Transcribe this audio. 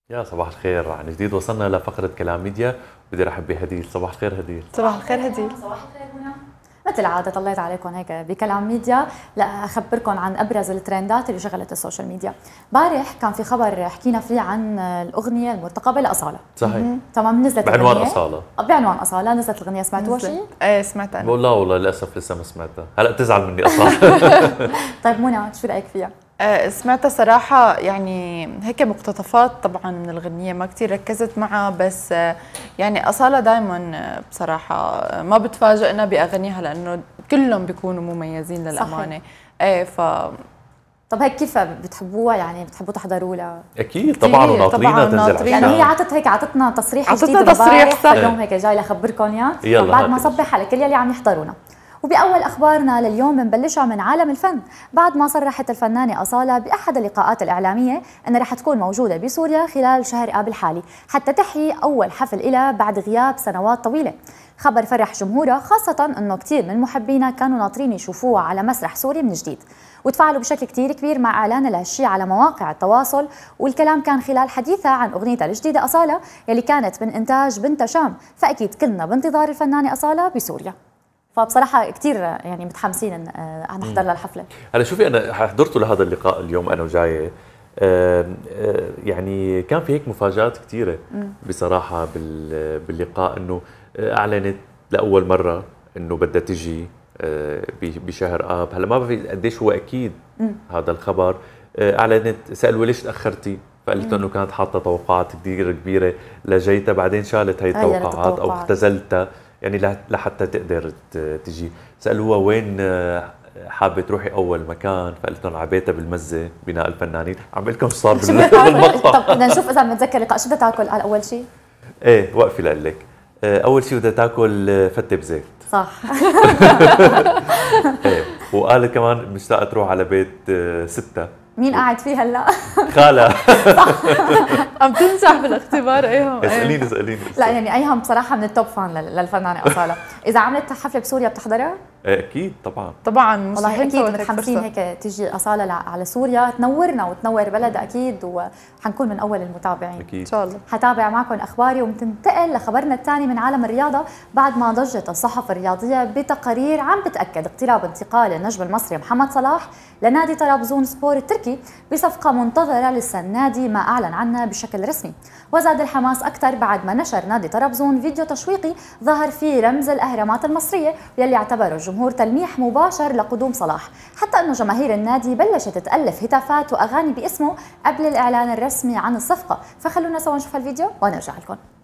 يا صباح الخير عن جديد. وصلنا لفقرة كلام ميديا. بدي ارحب بهديل. صباح الخير هديل. صباح الخير هديل. صباح الخير منى. مثل العادة طلعت عليكم هيك بكلام ميديا لأخبركم عن أبرز الترندات اللي شغلت السوشيال ميديا. امبارح كان في خبر حكينا فيه عن الأغنية المرتقبة لأصالة. صحيح. تمام. نزلت بعنوان أصالة. بعنوان أصالة نزلت الأغنية. سمعتوها شيء؟ ايه سمعت أنا. بقول لا والله للأسف لسه ما سمعتها. هلا بتزعل مني أصالة. طيب منى شو رأيك فيها؟ سمعتها صراحة، يعني هيك مقتطفات طبعا من الغنية، ما كتير ركزت معها، بس يعني أصالة دايما بصراحة ما بتفاجئنا بأغانيها لأنه كلهم بيكونوا مميزين للأمانة. ايه طب هيك كيف بتحبوها؟ يعني بتحبوا تحضروا لها؟ اكيد طبعا، وناطرينها تنزل. يعني هي عطتنا تصريح جديد تصريح اليوم هيك جاي لخبركم اياه بعد ما صبح على كل يلي عم يحضرونا. وبأول أخبارنا لليوم بنبلشها من عالم الفن، بعد ما صرحت الفنانة أصالة بأحد اللقاءات الإعلامية أنها رح تكون موجودة بسوريا خلال شهر آب الحالي حتى تحيي أول حفل إلها بعد غياب سنوات طويلة. خبر فرح جمهورها، خاصة أنه كثير من محبينا كانوا ناطرين يشوفوها على مسرح سوري من جديد، وتفاعلوا بشكل كثير كبير مع إعلان لهالشيء على مواقع التواصل. والكلام كان خلال حديثها عن أغنيتها الجديدة أصالة يلي كانت من إنتاج بنت شام، فأكيد كلنا بانتظار الفنانة أصالة بسوريا. فبصراحة كثير يعني متحمسين نحضر لها الحفلة. هلا شوفي، أنا حضرته لهذا اللقاء اليوم أنا وجاية. يعني كان في هيك مفاجآت كثيرة بصراحة باللقاء، إنه أعلنت لأول مرة إنه بدها تجي بشهر آب. هلا ما بعرف قديش هو أكيد هذا الخبر. أعلنت، سألوا ليش تأخرتي؟ فقالت له إنه كانت حاطة توقعات كثير كبيرة لجيتها، بعدين شالت هي التوقعات أو اختزلتها يعني لحتى تقدر تجي. سألوها وين حابة تروحي أول مكان، فقلت لهم على بيتها بالمزة بناء الفنانين. عم بقول لكم شو صار بالمقطع. طب بدنا نشوف إذا بنتذكر اللقاء. شو بدها تاكل على أول شيء؟ إيه وقفي لأقول لك. أول شيء بدها تاكل فتة بزيت. صح. إيه، وقالت كمان مشتاقة تروح على بيت ستة. مين قاعد فيه هلا؟ خالة. عم تنجح بالاختبار. ايهم اسأليني. لا يعني ايهم بصراحة من التوب فان للفنانة أصالة. إذا عملت حفلة بسوريا بتحضرها؟ اكيد طبعا والله اكيد متحمسين هيك تيجي أصالة على سوريا تنورنا وتنور بلدها اكيد، وحنكون من اول المتابعين اكيد ان شاء الله. حتابع معكم اخباري وبننتقل لخبرنا الثاني من عالم الرياضة، بعد ما ضجت الصحف الرياضية بتقارير عم بتأكد اقتراب انتقال النجم المصري محمد صلاح لنادي طرابزون سبور التركي بصفقة منتظرة لسه النادي ما أعلن عنها بشكل رسمي. وزاد الحماس أكثر بعد ما نشر نادي طرابزون فيديو تشويقي ظهر فيه رمز الأهرامات المصرية، يلي اعتبره الجمهور تلميح مباشر لقدوم صلاح، حتى أنه جماهير النادي بلشت تألف هتافات وأغاني باسمه قبل الإعلان الرسمي عن الصفقة. فخلونا سوا نشوف الفيديو ونرجع لكم.